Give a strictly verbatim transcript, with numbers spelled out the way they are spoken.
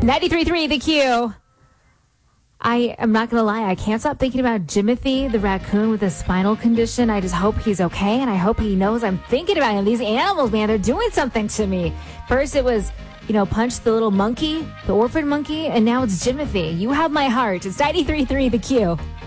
ninety-three point three The Q. I am not going to lie. I can't stop thinking about Jimothy, the raccoon with a spinal condition. I just hope he's okay, and I hope he knows I'm thinking about him. These animals, man, they're doing something to me. First it was, you know, Punch the little monkey, the orphan monkey, and now it's Jimothy. You have my heart. It's ninety-three point three The Q.